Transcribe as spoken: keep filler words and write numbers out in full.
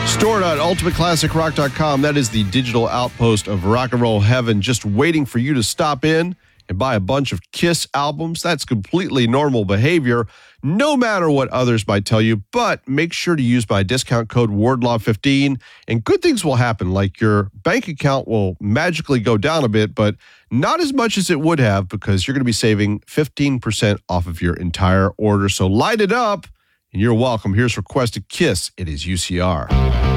Store dot ultimate classic rock dot com. That is the digital outpost of rock and roll heaven, just waiting for you to stop in and buy a bunch of Kiss albums. That's completely normal behavior, no matter what others might tell you. But make sure to use my discount code Wardlaw fifteen, and good things will happen. Like your bank account will magically go down a bit, but not as much as it would have, because you're going to be saving fifteen percent off of your entire order. So light it up, and you're welcome. Here's Requested Kiss. It is U C R.